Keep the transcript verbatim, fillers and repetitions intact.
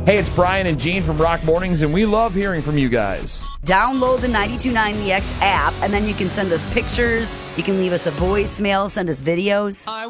Hey, it's Brian and Gene from Rock Mornings, and we love hearing from you guys. Download the ninety-two point nine The X app, and then you can send us pictures. You can leave us a voicemail, send us videos.